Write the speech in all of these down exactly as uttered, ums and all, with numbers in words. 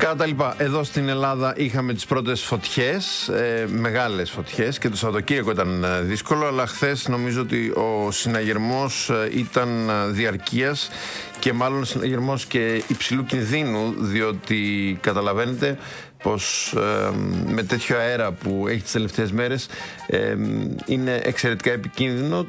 Κατά τα λοιπά, εδώ στην Ελλάδα είχαμε τις πρώτες φωτιές, ε, μεγάλες φωτιές, και το Σαββατοκύριακο ήταν ε, δύσκολο, αλλά χθες νομίζω ότι ο συναγερμός ε, ήταν ε, διαρκείας και μάλλον συναγερμός και υψηλού κινδύνου, διότι καταλαβαίνετε πως ε, με τέτοιο αέρα που έχει τις τελευταίες μέρες ε, είναι εξαιρετικά επικίνδυνο.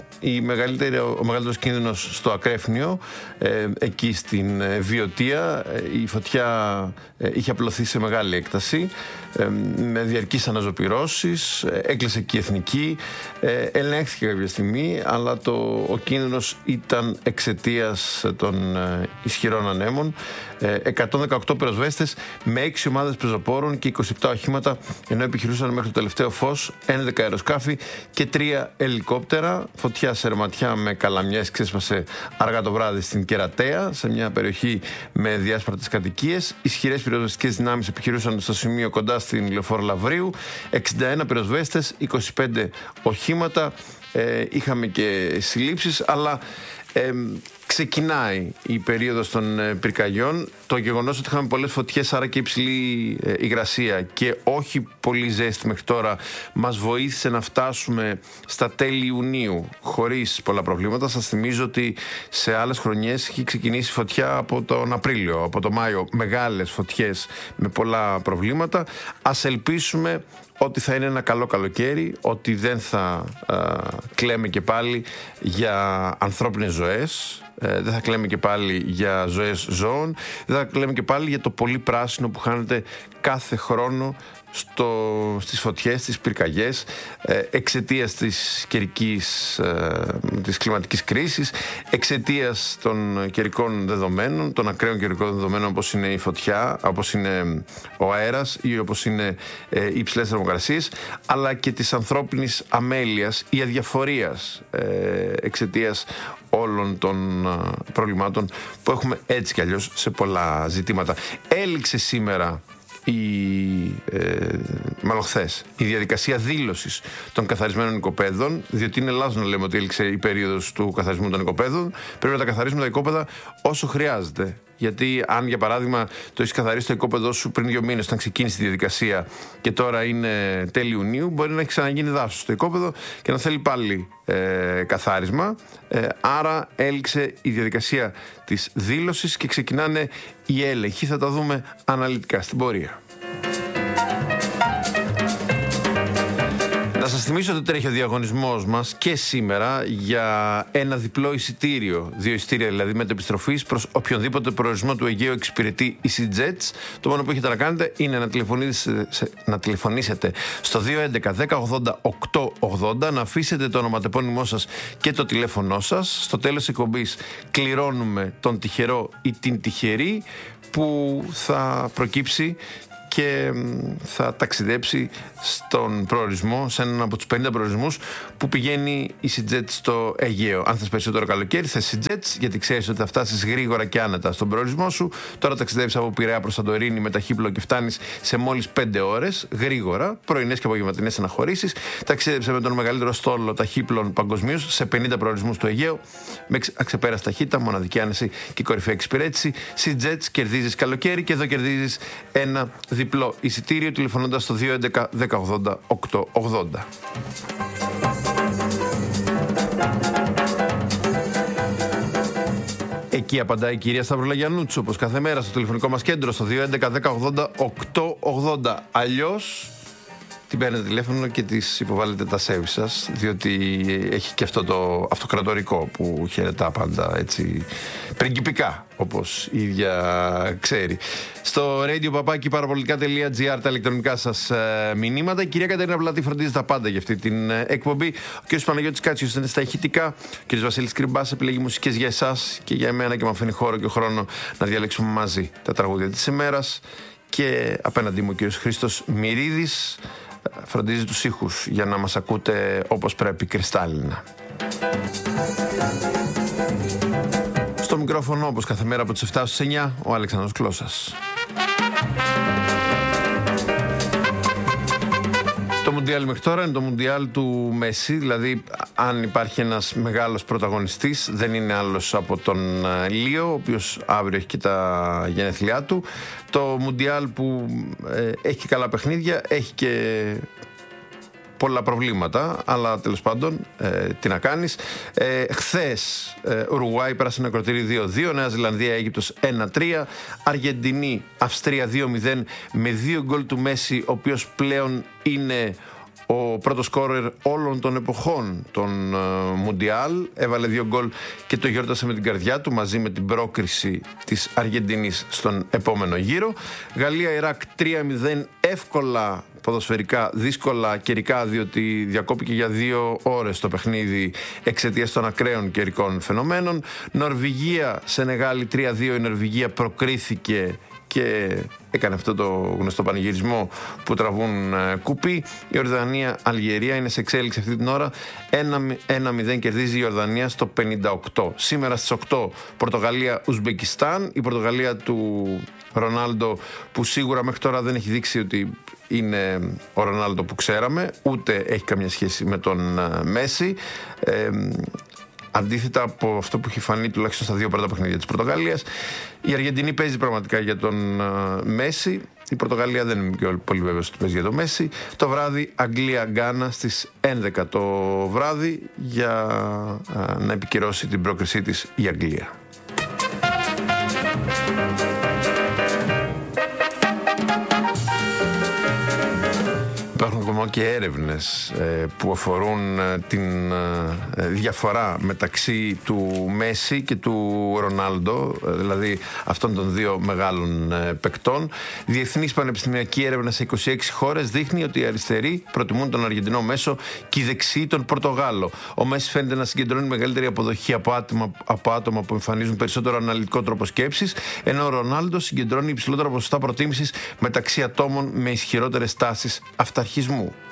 Η μεγαλύτερη, ο μεγαλύτερος κίνδυνος στο Ακρέφνιο, ε, εκεί στην ε, Βιωτία, ε, η φωτιά ε, είχε απλωθεί σε μεγάλη έκταση, ε, με διαρκείς αναζωπυρώσεις, ε, έκλεισε και η Εθνική, ε, ελέγχθηκε κάποια στιγμή, αλλά το, ο κίνδυνος ήταν εξαιτίας των ε, ισχυρών ανέμων. ε, εκατόν δεκαοκτώ πυροσβέστες με έξι ομάδες πεζοπόρων και είκοσι επτά οχήματα, ενώ επιχειρούσαν μέχρι το τελευταίο φως έντεκα αεροσκάφη και τρία ελικόπτερα. Φωτιά σε ρεματιά με καλαμιές ξέσπασε αργά το βράδυ στην Κερατέα, σε μια περιοχή με διάσπαρτες κατοικίες. Ισχυρές πυροσβεστικές δυνάμεις επιχειρούσαν στο σημείο κοντά στην Λεωφόρο Λαυρίου. εξήντα ένα πυροσβέστες, είκοσι πέντε οχήματα. Ε, είχαμε και συλλήψεις, αλλά ε, ξεκινάει η περίοδος των ε, πυρκαγιών. Το γεγονός ότι είχαμε πολλές φωτιές, άρα και υψηλή ε, υγρασία και όχι πολύ ζέστη μέχρι τώρα, μας βοήθησε να φτάσουμε στα τέλη Ιουνίου χωρίς πολλά προβλήματα. Σας θυμίζω ότι σε άλλες χρονιές έχει ξεκινήσει φωτιά από τον Απρίλιο, από τον Μάιο, μεγάλες φωτιές με πολλά προβλήματα. Ας ελπίσουμε ότι θα είναι ένα καλό καλοκαίρι, ότι δεν θα α, κλαίμε και πάλι για ανθρώπινες ζωές, ε, δεν θα κλαίμε και πάλι για ζωές ζώων, δεν θα κλαίμε και πάλι για το πολύ πράσινο που χάνεται κάθε χρόνο στο, στις φωτιές, στις πυρκαγιές, ε, εξαιτίας της καιρικής, ε, της κλιματικής κρίσης, εξαιτίας των καιρικών δεδομένων, των ακραίων καιρικών δεδομένων, όπως είναι η φωτιά, όπως είναι ο αέρας ή όπως είναι ε, οι υψηλές θερμοκρασίες, αλλά και της ανθρώπινης αμέλειας ή αδιαφορίας ε, εξαιτίας όλων των ε, προβλημάτων που έχουμε έτσι κι αλλιώς σε πολλά ζητήματα. Έληξε σήμερα η, ε, μάλλον χθες, η διαδικασία δήλωσης των καθαρισμένων οικοπαίδων, διότι είναι λάθος να λέμε ότι έληξε η περίοδος του καθαρισμού των οικοπαίδων. Πρέπει να τα καθαρίσουμε τα οικόπεδα όσο χρειάζεται. Γιατί αν για παράδειγμα το έχεις καθαρίσει το οικόπεδό σου πριν δύο μήνες όταν ξεκίνησε τη διαδικασία και τώρα είναι τέλη Ιουνίου, μπορεί να έχει ξαναγίνει δάσος το οικόπεδο και να θέλει πάλι ε, καθάρισμα. Ε, άρα έληξε η διαδικασία της δήλωσης και ξεκινάνε οι έλεγχοι. Θα τα δούμε αναλυτικά στην πορεία. Να σας θυμίσω ότι τρέχει ο διαγωνισμός μας και σήμερα για ένα διπλό εισιτήριο, δύο εισιτήρια δηλαδή μετεπιστροφής προς οποιονδήποτε προορισμό του Αιγαίου εξυπηρετεί η SeaJets. Το μόνο που έχετε να κάνετε είναι να τηλεφωνήσετε, να τηλεφωνήσετε στο δύο έντεκα δέκα ογδόντα οκτώ ογδόντα, να αφήσετε το ονοματεπώνυμό σας και το τηλέφωνό σας. Στο τέλος της εκπομπής κληρώνουμε τον τυχερό ή την τυχερή που θα προκύψει και θα ταξιδέψει στον προορισμό, σε έναν από τους πενήντα προορισμούς που πηγαίνει η SeaJets στο Αιγαίο. Αν θες περισσότερο καλοκαίρι, θες SeaJets, γιατί ξέρεις ότι θα φτάσεις γρήγορα και άνετα στον προορισμό σου. Τώρα ταξιδεύεις από Πειραιά προς Σαντορίνη με ταχύπλο και φτάνεις σε μόλις πέντε ώρες, γρήγορα, πρωινές και απογευματινές αναχωρήσεις. Ταξίδεψε με τον μεγαλύτερο στόλο ταχύπλων παγκοσμίως σε πενήντα προορισμούς του Αιγαίου, με αξεπέραστη ταχύτητα, μοναδική άνεση και κορυφαία εξυπηρέτηση. SeaJets, κερδίζεις καλοκαίρι και εδώ κερδίζεις ένα διπλό εισιτήριο τηλεφωνώντας στο δύο έντεκα δέκα ογδόντα οκτώ ογδόντα. Εκεί απαντάει η κυρία Σταυρολαγιανούτσου, όπως κάθε μέρα στο τηλεφωνικό μας κέντρο στο δύο έντεκα δέκα ογδόντα οκτώ ογδόντα. Αλλιώς την παίρνετε τηλέφωνο και της υποβάλλετε τα σέβη σας, διότι έχει και αυτό το αυτοκρατορικό που χαιρετά πάντα έτσι πριγκιπικά, όπως η ίδια ξέρει. Στο radio παπάκι παραπολιτικά τελεία τζι άρ τα ηλεκτρονικά σας ε, μηνύματα. Η κυρία Κατερίνα Βλάτη φροντίζει τα πάντα για αυτή την ε, εκπομπή. Ο κ. Παναγιώτης Κάτσιος είναι στα ηχητικά. Ο κ. Βασίλης Κρυμπάς επιλέγει μουσικές για εσάς και για εμένα και μου αφήνει χώρο και χρόνο να διαλέξουμε μαζί τα τραγούδια της ημέρας. Και απέναντί μου ο κ. Χρήστος Μυρίδης φροντίζει τους ήχους για να μας ακούτε όπως πρέπει, κρυστάλλινα. Στο μικρόφωνο, όπως κάθε μέρα από τις επτά στις εννιά, ο Αλέξανδρος Κλώσας. Το Μουντιάλ μέχρι τώρα είναι το Μουντιάλ του Μέση, δηλαδή αν υπάρχει ένας μεγάλος πρωταγωνιστής δεν είναι άλλος από τον Λίο, ο οποίος αύριο έχει και τα γενέθλιά του. Το Μουντιάλ που ε, έχει και καλά παιχνίδια, έχει και πολλά προβλήματα, αλλά τέλος πάντων ε, τι να κάνεις. Ε, χθες ε, Ουρουγουάη πέρασε ένα ακροτήρι δύο δύο, Νέα Ζηλανδία Αίγυπτος ένα τρία, Αργεντινή Αυστρία δύο μηδέν με δύο γκολ του Μέση, ο οποίος πλέον είναι ο πρώτος σκόρερ όλων των εποχών των uh, Μουντιάλ. Έβαλε δύο γκολ και το γιόρτασε με την καρδιά του, μαζί με την πρόκριση της Αργεντινής στον επόμενο γύρο. Γαλλία-Ιράκ τρία μηδέν, εύκολα ποδοσφαιρικά, δύσκολα καιρικά, διότι διακόπηκε για δύο ώρες το παιχνίδι εξαιτίας των ακραίων καιρικών φαινομένων. Νορβηγία-Σενεγάλη τρία δύο, η Νορβηγία προκρίθηκε και έκανε αυτό το γνωστό πανηγυρισμό που τραβούν ε, κουπί. Η Ιορδανία-Αλγερία είναι σε εξέλιξη αυτή την ώρα. ένα μηδέν κερδίζει η Ιορδανία στο πενήντα οκτώ. Σήμερα στις οκτώ Πορτογαλία-Ουσμπεκιστάν. Η Πορτογαλία του Ρονάλντο, που σίγουρα μέχρι τώρα δεν έχει δείξει ότι είναι ο Ρονάλντο που ξέραμε, ούτε έχει καμία σχέση με τον ε, Μέση. Ε, Αντίθετα από αυτό που έχει φανεί τουλάχιστον στα δύο πρώτα παιχνίδια της Πορτογαλίας, η Αργεντινή παίζει πραγματικά για τον uh, Μέση. Η Πορτογαλία δεν είναι και πολύ βέβαιος ότι παίζει για τον Μέση. Το βράδυ Αγγλία-Γκάνα στις έντεκα το βράδυ, για uh, να επικυρώσει την πρόκρισή της η Αγγλία. Υπάρχουν ακόμα και έρευνες ε, που αφορούν ε, την ε, διαφορά μεταξύ του Μέση και του Ρονάλντο, ε, δηλαδή αυτών των δύο μεγάλων ε, παικτών. Διεθνής πανεπιστημιακή έρευνα σε είκοσι έξι χώρες δείχνει ότι οι αριστεροί προτιμούν τον Αργεντινό μέσο και οι δεξιοί τον Πορτογάλο. Ο Μέση φαίνεται να συγκεντρώνει μεγαλύτερη αποδοχή από άτομα, από άτομα που εμφανίζουν περισσότερο αναλυτικό τρόπο σκέψης, ενώ ο Ρονάλντο συγκεντρώνει υψηλότερα ποσοστά προτίμησης μεταξύ ατόμων με ισχυρότερες τάσεις αυταρχισμού.